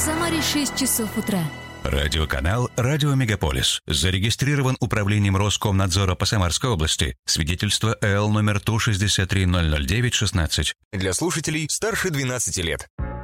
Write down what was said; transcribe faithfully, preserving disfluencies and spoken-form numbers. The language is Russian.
Самаре шесть часов утра. Радиоканал «Радио Мегаполис». Зарегистрирован управлением Роскомнадзора по Самарской области. Свидетельство эл номер Ту шестьдесят три ноль ноль девять шестнадцать. Для слушателей старше двенадцати лет.